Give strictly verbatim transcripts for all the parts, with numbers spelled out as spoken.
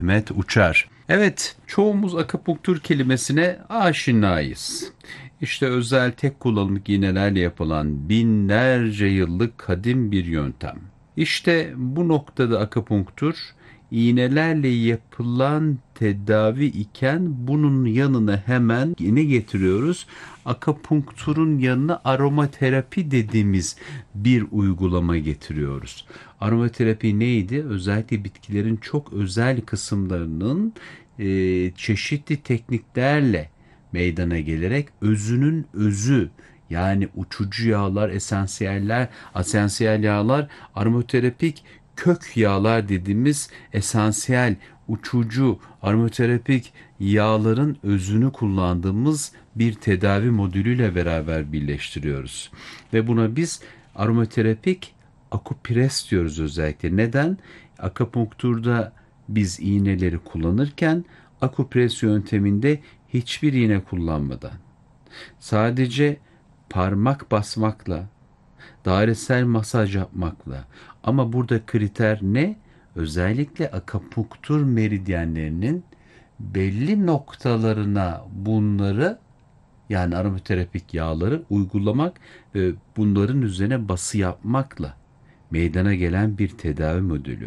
Mehmet Uçar. Evet, çoğumuz akupunktur kelimesine aşinayız. İşte özel tek kullanımlık iğnelerle yapılan binlerce yıllık kadim bir yöntem. İşte bu noktada akupunktur iğnelerle yapılan tedavi iken bunun yanına hemen ne getiriyoruz? Akupunkturun yanına aromaterapi dediğimiz bir uygulama getiriyoruz. Aromaterapi neydi? Özellikle bitkilerin çok özel kısımlarının e, çeşitli tekniklerle meydana gelerek özünün özü, yani uçucu yağlar, esansiyeller, esansiyel yağlar, aromaterapik kök yağlar dediğimiz esansiyel, uçucu, aromaterapik yağların özünü kullandığımız bir tedavi modülüyle beraber birleştiriyoruz. Ve buna biz aromaterapik akupres diyoruz özellikle. Neden? Akupunkturda biz iğneleri kullanırken akupres yönteminde hiçbir iğne kullanmadan sadece parmak basmakla, dairesel masaj yapmakla, ama burada kriter ne? Özellikle akupunktur meridyenlerinin belli noktalarına bunları, yani aromaterapik yağları uygulamak ve bunların üzerine bası yapmakla meydana gelen bir tedavi modülü.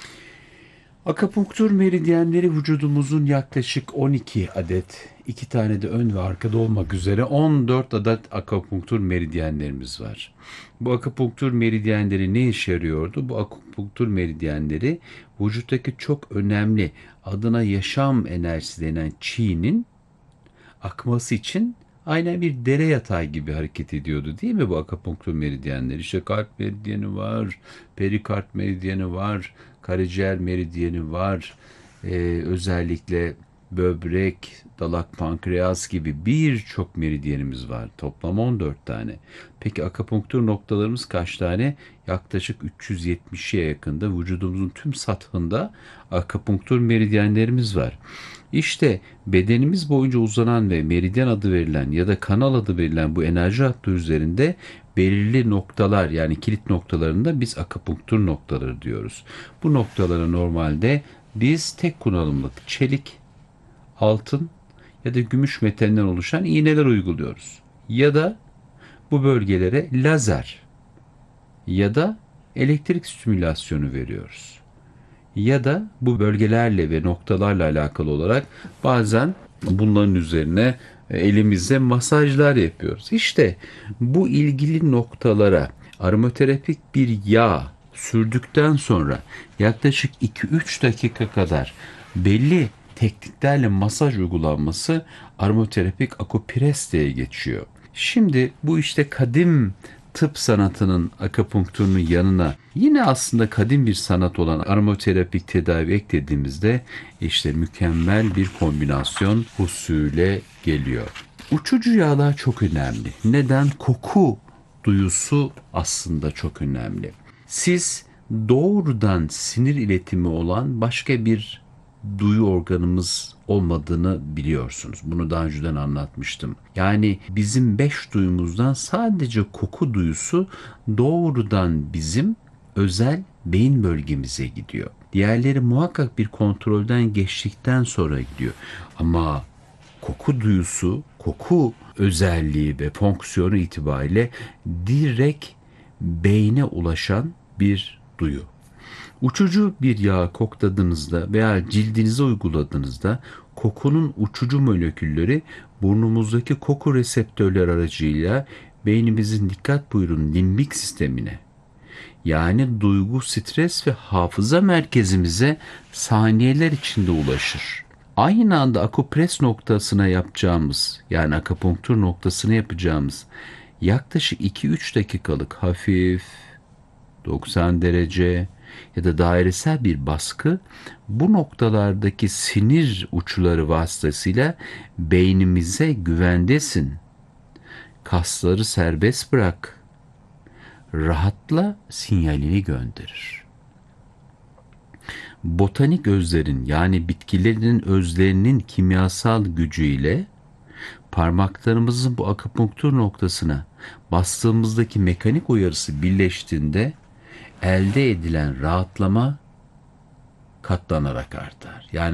Akupunktur meridyenleri vücudumuzun yaklaşık on iki adet, iki tane de ön ve arkada olmak üzere on dört adet akupunktur meridyenlerimiz var. Bu akupunktur meridyenleri ne işe yarıyordu? Bu akupunktur meridyenleri vücuttaki çok önemli, adına yaşam enerjisi denen çiğnin akması için aynen bir dere yatağı gibi hareket ediyordu, değil mi bu akupunktur meridyenleri? İşte kalp meridyeni var, perikard meridyeni var, karaciğer meridyeni var. Ee, özellikle böbrek, dalak, pankreas gibi birçok meridyenimiz var. Toplam on dört tane. Peki akupunktur noktalarımız kaç tane? Yaklaşık üç yüz yetmişe yakında vücudumuzun tüm sathında akupunktur meridyenlerimiz var. İşte bedenimiz boyunca uzanan ve meridyen adı verilen ya da kanal adı verilen bu enerji hattı üzerinde belirli noktalar, yani kilit noktalarında biz akupunktur noktaları diyoruz. Bu noktalara normalde biz tek kullanımlık çelik, altın ya da gümüş metalinden oluşan iğneler uyguluyoruz. Ya da bu bölgelere lazer ya da elektrik stimülasyonu veriyoruz. Ya da bu bölgelerle ve noktalarla alakalı olarak bazen bunların üzerine elimizle masajlar yapıyoruz. İşte bu ilgili noktalara aromaterapik bir yağ sürdükten sonra yaklaşık iki üç dakika kadar belli tekniklerle masaj uygulanması aromaterapik akupres diye geçiyor. Şimdi bu işte kadim tıp sanatının akupunkturunun yanına yine aslında kadim bir sanat olan aromaterapik tedavi eklediğimizde işte mükemmel bir kombinasyon husule geliyor. Uçucu yağlar çok önemli. Neden? Koku duyusu aslında çok önemli. Siz doğrudan sinir iletimi olan başka bir duyu organımız olmadığını biliyorsunuz. Bunu daha önceden anlatmıştım. Yani bizim beş duyumuzdan sadece koku duyusu doğrudan bizim özel beyin bölgemize gidiyor. Diğerleri muhakkak bir kontrolden geçtikten sonra gidiyor. Ama koku duyusu, koku özelliği ve fonksiyonu itibariyle direkt beyne ulaşan bir duyu. Uçucu bir yağ kokladığınızda veya cildinize uyguladığınızda kokunun uçucu molekülleri burnumuzdaki koku reseptörler aracıyla beynimizin, dikkat buyurun, limbik sistemine, yani duygu, stres ve hafıza merkezimize saniyeler içinde ulaşır. Aynı anda akupres noktasına yapacağımız, yani akupunktur noktasına yapacağımız yaklaşık iki üç dakikalık hafif doksan derece ya da dairesel bir baskı bu noktalardaki sinir uçları vasıtasıyla beynimize güvendesin, kasları serbest bırak, rahatla sinyalini gönderir. Botanik özlerin, yani bitkilerin özlerinin kimyasal gücüyle parmaklarımızın bu akupunktur noktasına bastığımızdaki mekanik uyarısı birleştiğinde elde edilen rahatlama katlanarak artar. Yani